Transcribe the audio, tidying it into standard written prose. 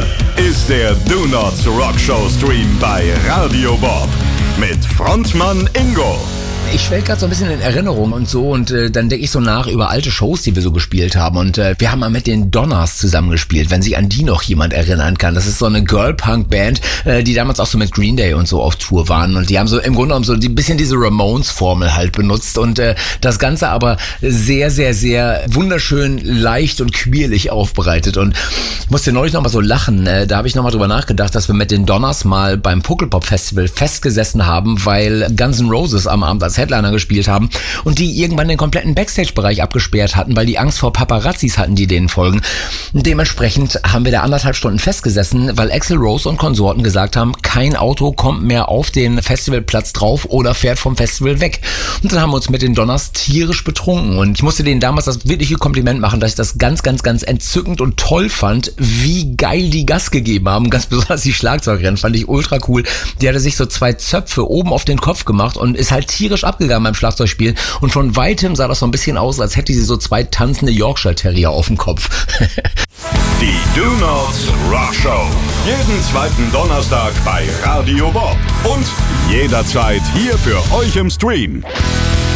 ist der Do Nots Rock Show Stream bei Radio Bob mit Frontmann Ingo. Ich schwelg gerade so ein bisschen in Erinnerung und so und dann denke ich so nach über alte Shows, die wir so gespielt haben und wir haben mal mit den Donners zusammengespielt, wenn sich an die noch jemand erinnern kann. Das ist so eine Girl-Punk-Band, die damals auch so mit Green Day und so auf Tour waren und die haben so im Grunde genommen so ein bisschen diese Ramones-Formel halt benutzt und das Ganze aber sehr, sehr, sehr wunderschön leicht und quirlig aufbereitet und ich musste neulich nochmal so lachen, da habe ich nochmal drüber nachgedacht, dass wir mit den Donners mal beim Pukkelpop-Festival festgesessen haben, weil Guns N' Roses am Abend als Headliner gespielt haben und die irgendwann den kompletten Backstage-Bereich abgesperrt hatten, weil die Angst vor Paparazzis hatten, die denen folgen. Und dementsprechend haben wir da 1,5 Stunden festgesessen, weil Axl Rose und Konsorten gesagt haben, kein Auto kommt mehr auf den Festivalplatz drauf oder fährt vom Festival weg. Und dann haben wir uns mit den Donners tierisch betrunken und ich musste denen damals das wirkliche Kompliment machen, dass ich das ganz, ganz, ganz entzückend und toll fand, wie geil die Gas gegeben haben. Ganz besonders die Schlagzeugerin fand ich ultra cool. Die hatte sich so 2 Zöpfe oben auf den Kopf gemacht und ist halt tierisch abgegangen beim Schlagzeugspielen und von weitem sah das so ein bisschen aus, als hätte sie so 2 tanzende Yorkshire Terrier auf dem Kopf. Die Do Nots Rock Show. Jeden zweiten Donnerstag bei Radio Bob und jederzeit hier für euch im Stream.